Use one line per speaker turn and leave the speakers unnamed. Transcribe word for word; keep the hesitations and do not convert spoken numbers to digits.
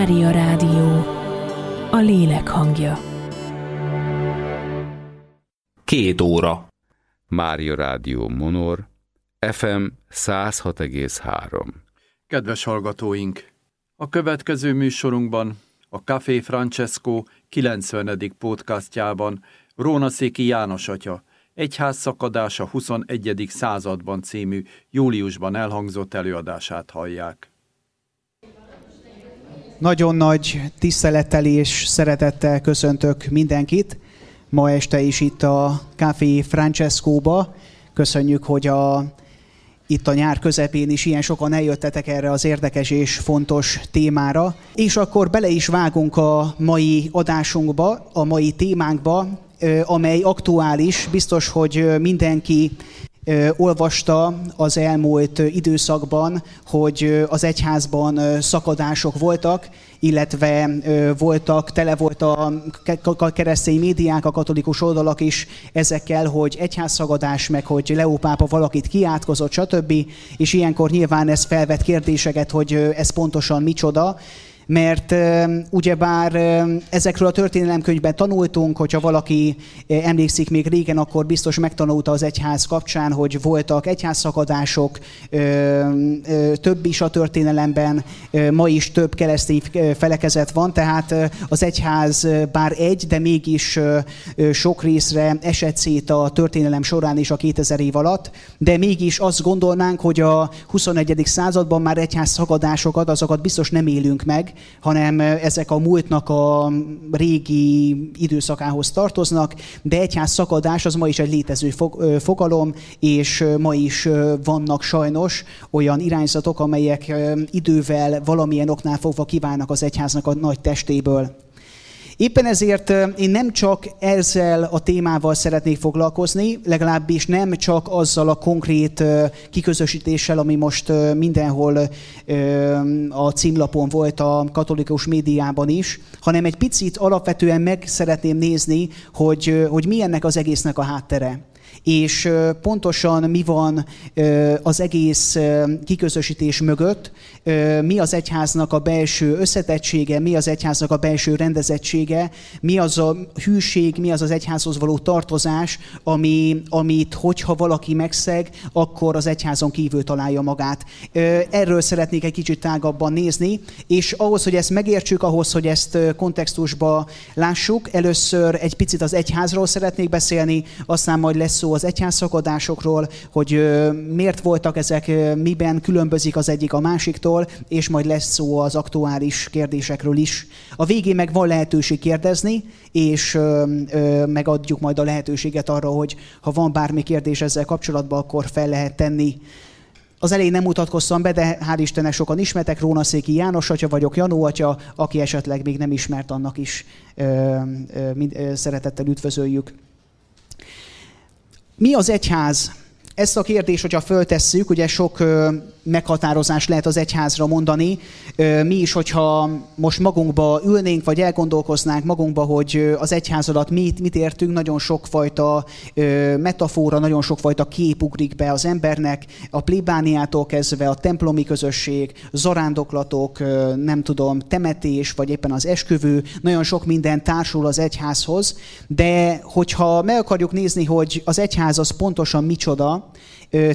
Mária Rádió, a lélek hangja.
Két óra.
Mária Rádió Monor, ef em száz hat egész három.
Kedves hallgatóink! A következő műsorunkban, a Café Francesco kilencvenedik podcastjában Rónaszéki János atya Egyház szakadás a huszonegyedik században című júliusban elhangzott előadását hallják.
Nagyon nagy tisztelettel és szeretettel köszöntök mindenkit. Ma este is itt a Café Francescóba. Köszönjük, hogy a, itt a nyár közepén is ilyen sokan eljöttetek erre az érdekes és fontos témára. És akkor bele is vágunk a mai adásunkba, a mai témánkba, amely aktuális. Biztos, hogy mindenki olvasta az elmúlt időszakban, hogy az egyházban szakadások voltak, illetve voltak, tele volt a keresztény médiák, a katolikus oldalak is ezekkel, hogy egyházszakadás, meg hogy Leó pápa valakit kiátkozott, stb. És ilyenkor nyilván ez felvet kérdéseket, hogy ez pontosan micsoda. Mert uh, ugyebár uh, ezekről a történelemkönyvben tanultunk, hogyha valaki uh, emlékszik még régen, akkor biztos megtanulta az egyház kapcsán, hogy voltak egyházszakadások, uh, uh, több is a történelemben, uh, ma is több keresztény felekezet van, tehát uh, az egyház uh, bár egy, de mégis uh, uh, sok részre esett szét a történelem során is a kétezer év alatt, de mégis azt gondolnánk, hogy a huszonegyedik században már egyházszakadásokat, azokat biztos nem élünk meg, hanem ezek a múltnak a régi időszakához tartoznak, de egyház szakadás az ma is egy létező fogalom, és ma is vannak sajnos olyan irányzatok, amelyek idővel valamilyen oknál fogva kiválnak az egyháznak a nagy testéből. Éppen ezért én nem csak ezzel a témával szeretnék foglalkozni, legalábbis nem csak azzal a konkrét kiközösítéssel, ami most mindenhol a címlapon volt a katolikus médiában is, hanem egy picit alapvetően meg szeretném nézni, hogy, hogy mi ennek az egésznek a háttere. És pontosan mi van az egész kiközösítés mögött, mi az egyháznak a belső összetettsége, mi az egyháznak a belső rendezettsége, mi az a hűség, mi az az egyházhoz való tartozás, ami, amit hogyha valaki megszeg, akkor az egyházon kívül találja magát. Erről szeretnék egy kicsit tágabban nézni, és ahhoz, hogy ezt megértsük, ahhoz, hogy ezt kontextusba lássuk, először egy picit az egyházról szeretnék beszélni, aztán majd lesz szó az egyházszakadásokról, hogy miért voltak ezek, miben különbözik az egyik a másiktól, és majd lesz szó az aktuális kérdésekről is. A végén meg van lehetőség kérdezni, és megadjuk majd a lehetőséget arra, hogy ha van bármi kérdés ezzel kapcsolatban, akkor fel lehet tenni. Az elején nem mutatkoztam be, de hál' Istennek sokan ismertek, Rónaszéki János atya vagyok, Janó atya, aki esetleg még nem ismert, annak is ö, ö, mind, ö, szeretettel üdvözöljük. Mi az egyház? Ezt a kérdést, hogyha föltesszük, ugye sok ö, meghatározás lehet az egyházra mondani. Ö, mi is, hogyha most magunkba ülnénk, vagy elgondolkoznánk magunkba, hogy az egyház alatt mit, mit értünk, nagyon sokfajta ö, metafora, nagyon sokfajta kép ugrik be az embernek, a plébániától kezdve a templomi közösség, zarándoklatok, ö, nem tudom, temetés, vagy éppen az esküvő, nagyon sok minden társul az egyházhoz, de hogyha meg akarjuk nézni, hogy az egyház az pontosan micsoda,